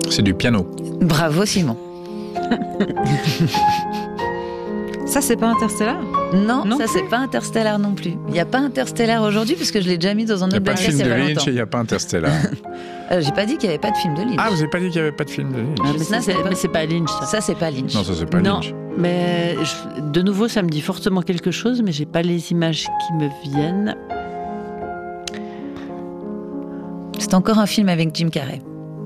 C'est du piano. Bravo Simon. Ça, c'est pas Interstellar ? Non, Non ça plus. c'est pas Interstellar non plus. Il n'y a pas Interstellar aujourd'hui parce que je l'ai déjà mis dans un Il n'y a autre pas de podcast film il y de a pas Lynch longtemps. et il n'y a pas Interstellar. J'ai pas dit qu'il n'y avait pas de film de Lynch. Ah, vous n'avez pas dit qu'il n'y avait pas de film de Lynch? Ah, mais Ça, c'est pas Lynch, ça. Ça c'est pas Lynch. Non, ça, c'est pas Non, Lynch. mais de nouveau, ça me dit fortement quelque chose, mais j'ai pas les images qui me viennent. C'est encore un film avec Jim Carrey.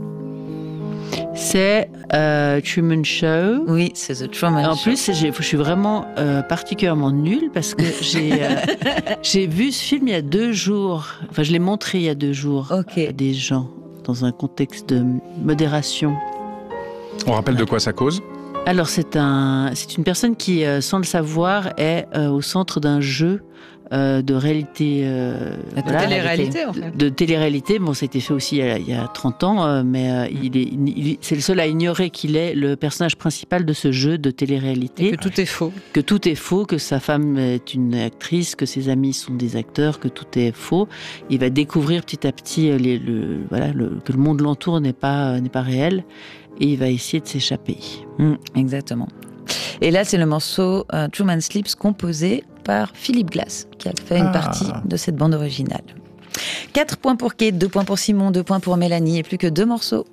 C'est Truman Show. Oui, c'est The Truman En Show. plus, je suis vraiment particulièrement nulle parce que j'ai vu ce film il y a 2 jours. Enfin, je l'ai montré il y a 2 jours Ok. à des gens dans un contexte de modération. On rappelle de quoi ça cause? Alors, c'est une personne qui, sans le savoir, est au centre d'un jeu de réalité. De voilà, télé-réalité, en fait. de télé-réalité. Bon, ça a été fait aussi il y a 30 ans, mais c'est le seul à ignorer qu'il est le personnage principal de ce jeu de télé-réalité. Et que tout est faux. Que tout est faux, que sa femme est une actrice, que ses amis sont des acteurs, que tout est faux. Il va découvrir petit à petit que le monde l'entoure n'est pas réel, et il va essayer de s'échapper. Exactement. Et là, c'est le morceau Truman Sleeps composé par Philip Glass, qui a fait une partie de cette bande originale. 4 points pour Kate, 2 points pour Simon, 2 points pour Mélanie, et plus que 2 morceaux.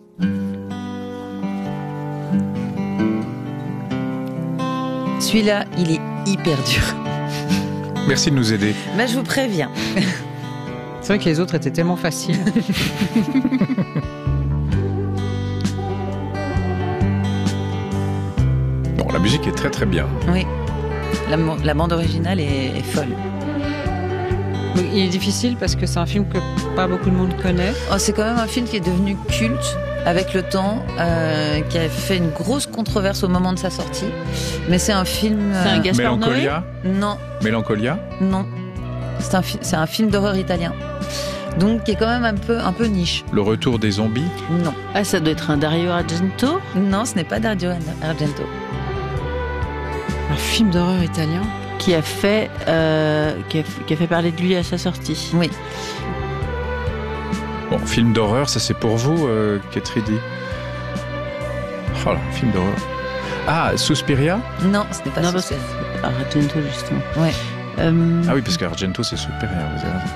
Celui-là, il est hyper dur. Merci de nous aider. Mais je vous préviens. C'est vrai que les autres étaient tellement faciles. Bon, la musique est très très bien. Oui. La bande originale est folle. Donc, il est difficile parce que c'est un film que pas beaucoup de monde connaît. Oh, c'est quand même un film qui est devenu culte avec le temps, qui a fait une grosse controverse au moment de sa sortie. Mais c'est un film... C'est un Gaspard Noé ? Mélancolia? Non, Mélancolia? non. C'est un film d'horreur italien. Donc qui est quand même un peu niche. Le retour des zombies? Non. Ah, ça doit être un Dario Argento. Non, ce n'est pas Dario Argento. Un film d'horreur italien. Qui a fait parler de lui à sa sortie. Oui. Bon, film d'horreur, ça c'est pour vous, Ketridi. Oh là, film d'horreur. Ah, Suspiria? Non, ce n'est pas Non, ça. parce que c'est Argento, justement. Ouais. Ah oui, parce qu'Argento c'est Suspiria, vous avez raison.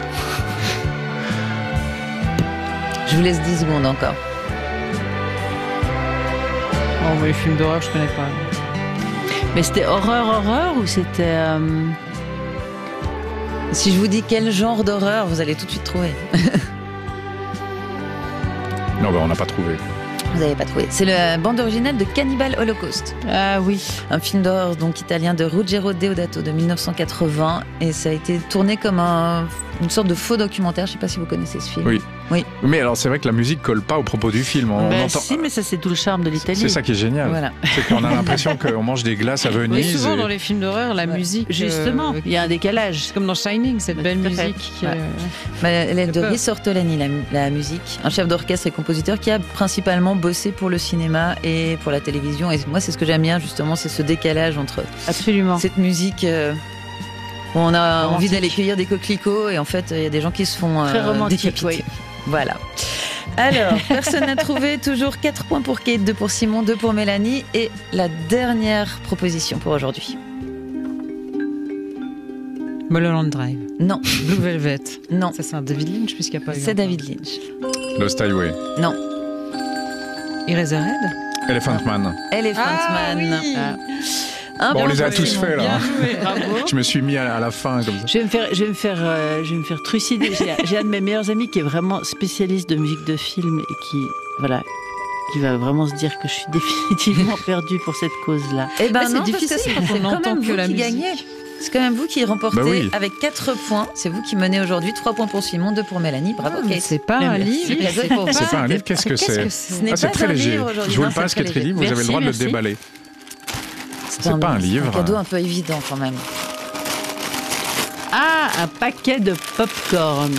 Je vous laisse 10 secondes encore. Oh, mais les films d'horreur, je connais pas. Mais c'était horreur ou c'était... Si je vous dis quel genre d'horreur, vous allez tout de suite trouver. Non, bah on n'a pas trouvé. Vous n'avez pas trouvé. C'est la bande originale de Cannibal Holocaust. Ah oui. Un film d'horreur donc italien de Ruggero Deodato de 1980. Et ça a été tourné comme une sorte de faux documentaire. Je ne sais pas si vous connaissez ce film. Oui. Oui. Mais alors c'est vrai que la musique colle pas au propos du film. On Ben entend... si, mais ça c'est tout le charme de l'Italie. C'est ça qui est génial. Voilà. C'est qu'on a l'impression qu'on mange des glaces à Mais Venise. souvent, et- dans les films d'horreur, la Ouais. musique... Justement, il y a un décalage. C'est comme dans Shining, cette belle Tout à fait. musique. qui est- Ouais. Elle est de peur. Riz Ortolani, la musique. Un chef d'orchestre et compositeur qui a principalement bossé pour le cinéma et pour la télévision. Et moi, c'est ce que j'aime bien, justement, c'est ce décalage entre Absolument. cette musique où on a Romantique. envie d'aller cueillir des coquelicots et en fait, il y a des gens qui se font Très romantique, décapiter. oui. Voilà. Alors, personne n'a trouvé. Toujours 4 points pour Kate, 2 pour Simon, 2 pour Mélanie. Et la dernière proposition pour aujourd'hui. Mulholland Drive. Non, Blue Velvet. non. Ça, c'est un David Lynch, puisqu'il n'y a pas eu C'est encore. David Lynch. Lost Highway. Non. Eraserhead. Elephant Man. Elephant Man. oui. Un Bon, on point les a pour tous Simon. fait là. Bien joué, bravo. Je me suis mis à la fin comme ça. Je vais me faire trucider. J'ai un de mes meilleurs amis qui est vraiment spécialiste de musique de film et qui va vraiment se dire que je suis définitivement perdue pour cette cause-là. Eh ben Mais c'est non, parce que difficile c'est quand on quand n'entend même que vous la qui musique. gagnez. C'est quand même vous qui remportez Bah oui. avec 4 points. C'est vous qui menez aujourd'hui. 3 points pour Simon, 2 pour Mélanie. Bravo, Ah, mais Kate. c'est pas un Merci, livre. cadeau pour vous. C'est pas un livre, qu'est-ce que c'est? Ce n'est Ah, c'est pas très un léger. livre aujourd'hui. Je vous Non, le c'est passe, très léger. Ketridi, vous avez le droit de le Merci. déballer. C'est pas un livre. Un cadeau un peu évident quand même. Ah, un paquet de popcorn.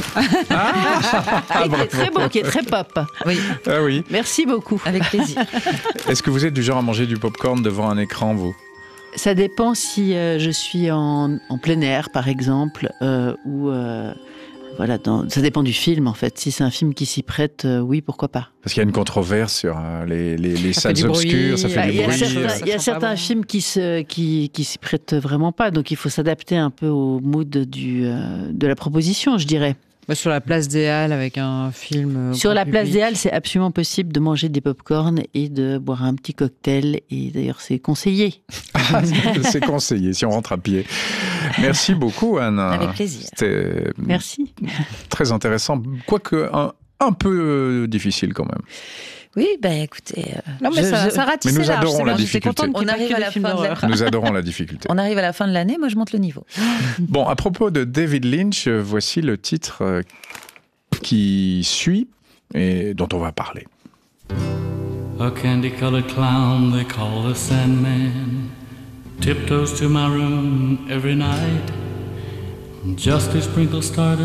qui est très beau, qui est très pop. Oui, Ah oui. Merci beaucoup. avec plaisir. Est-ce que vous êtes du genre à manger du popcorn devant un écran, vous? Ça dépend si je suis en plein air, par exemple, ou voilà, ça dépend du film en fait. Si c'est un film qui s'y prête, oui, pourquoi pas. Parce qu'il y a une controverse sur les salles obscures, ça fait du bruit. Il y a certains films qui s'y prêtent vraiment pas, donc il faut s'adapter un peu au mood de la proposition, je dirais. Sur la place des Halles avec un film. Sur la place des Halles, c'est absolument possible de manger des pop-corn et de boire un petit cocktail. Et d'ailleurs, c'est conseillé. C'est conseillé si on rentre à pied. Merci beaucoup, Anne. Avec plaisir. C'était Merci. Très intéressant, quoique un peu difficile quand même. Oui, écoutez... Non, mais ça ratissait mais nous large. adorons la difficulté. On arrive à la fin de l'année. Nous adorons la difficulté. On arrive à la fin de l'année, moi je monte le niveau. Bon, à propos de David Lynch, voici le titre qui suit et dont on va parler. A candy-colored clown they call the Sandman tiptoes to my room every night just to sprinkle stardust